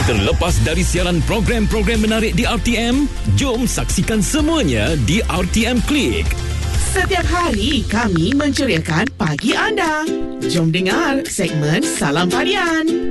Terlepas dari siaran program-program menarik di RTM, jom saksikan semuanya di RTM Klik. Setiap hari kami menceriakan pagi anda. Jom dengar segmen Salam Harian.